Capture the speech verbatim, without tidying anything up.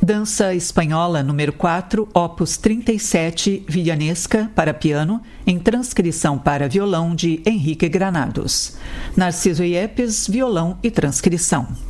Dança Espanhola número quatro, opus trinta e sete, Villanesca, para piano, em transcrição para violão de Henrique Granados. Narciso Iepes, violão e transcrição.